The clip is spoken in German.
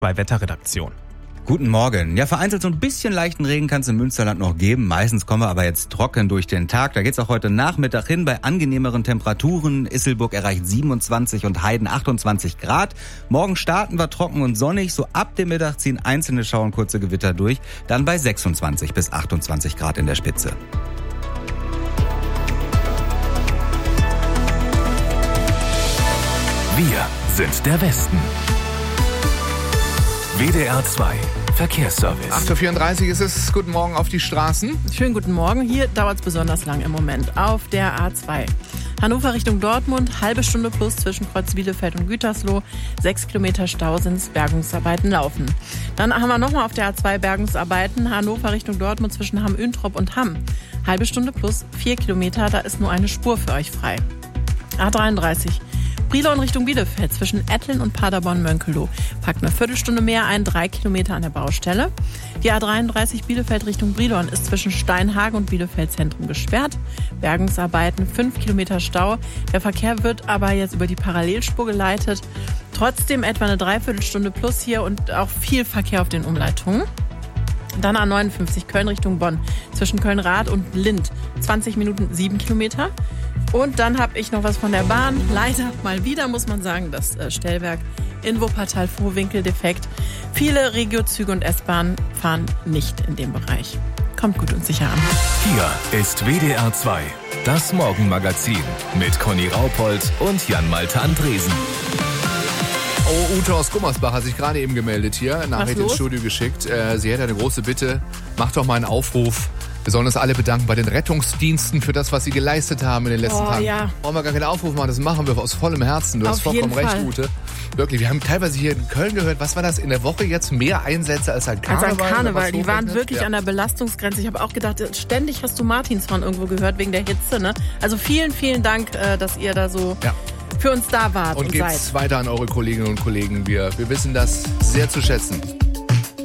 bei Wetterredaktion. Guten Morgen. Ja, vereinzelt so ein bisschen leichten Regen kann es im Münsterland noch geben. Meistens kommen wir aber jetzt trocken durch den Tag. Da geht's auch heute Nachmittag hin bei angenehmeren Temperaturen. Isselburg erreicht 27 und Heiden 28 Grad. Morgen starten wir trocken und sonnig. So ab dem Mittag ziehen einzelne Schauer und kurze Gewitter durch. Dann bei 26 bis 28 Grad in der Spitze. Wir sind der Westen. WDR 2 Verkehrsservice. 8.34 Uhr ist es. Guten Morgen auf die Straßen. Schönen guten Morgen. Hier dauert es besonders lang im Moment. Auf der A2. Hannover Richtung Dortmund, halbe Stunde plus zwischen Kreuz Bielefeld und Gütersloh. 6 Kilometer Stau sind Bergungsarbeiten laufen. Dann haben wir nochmal auf der A2 Bergungsarbeiten. Hannover Richtung Dortmund zwischen Hamm-Üntrop und Hamm. Halbe Stunde plus 4 Kilometer, da ist nur eine Spur für euch frei. A33. Brilon Richtung Bielefeld zwischen Etteln und Paderborn-Mönkelow. Packt eine Viertelstunde mehr ein, 3 Kilometer an der Baustelle. Die A33 Bielefeld Richtung Brilon ist zwischen Steinhagen und Bielefeld Zentrum gesperrt. Bergungsarbeiten, 5 Kilometer Stau. Der Verkehr wird aber jetzt über die Parallelspur geleitet. Trotzdem etwa eine Dreiviertelstunde plus hier und auch viel Verkehr auf den Umleitungen. Dann A59 Köln Richtung Bonn zwischen Köln-Rath und Lindt. 20 Minuten, 7 Kilometer. Und dann habe ich noch was von der Bahn. Leider mal wieder, muss man sagen, das Stellwerk in Wuppertal-Vohwinkel defekt. Viele Regiozüge und S-Bahnen fahren nicht in dem Bereich. Kommt gut und sicher an. Hier ist WDR 2, das Morgenmagazin mit Conny Raupold und Jan-Malte Andresen. Oh, Ute aus Gummersbach hat sich gerade eben gemeldet hier, Nachricht ins los? Studio geschickt. Sie hätte eine große Bitte, macht doch mal einen Aufruf. Wir sollen uns alle bedanken bei den Rettungsdiensten für das, was sie geleistet haben in den letzten Tagen. Ja. Brauchen wir gar keinen Aufruf machen, das machen wir aus vollem Herzen. Du hast Auf vollkommen jeden recht, Fall. Ute. Wirklich, wir haben teilweise hier in Köln gehört, was war das, in der Woche jetzt mehr Einsätze als an Karneval? Also an Karneval, die waren hochrechnet? wirklich Ja. an der Belastungsgrenze. Ich habe auch gedacht, ständig hast du Martinshorn irgendwo gehört wegen der Hitze. Ne? Also vielen, vielen Dank, dass ihr da so für uns da wart Und und geht's seid. weiter an eure Kolleginnen und Kollegen. Wir wissen das sehr zu schätzen.